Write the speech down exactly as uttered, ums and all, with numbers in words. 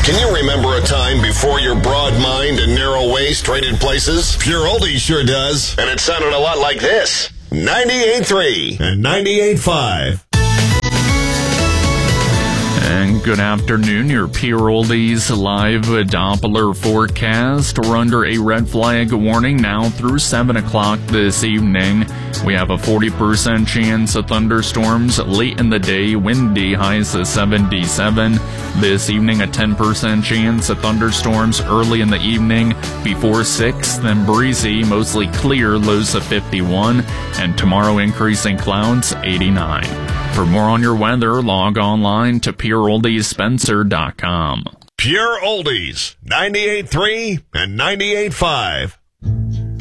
Can you remember a time before your broad mind and narrow waist traded places? Pure Oldies sure does. And it sounded a lot like this. ninety-eight point three and ninety-eight point five. And good afternoon, your Pure Oldies live Doppler forecast. We're under a red flag warning now through seven o'clock this evening. We have a forty percent chance of thunderstorms late in the day, windy, highs of seventy-seven. This evening, a ten percent chance of thunderstorms early in the evening before six, then breezy, mostly clear, lows of fifty-one. And tomorrow, increasing clouds, eighty-nine. For more on your weather, log online to pure oldies spencer dot com. Pure Oldies, ninety-eight point three and ninety-eight point five.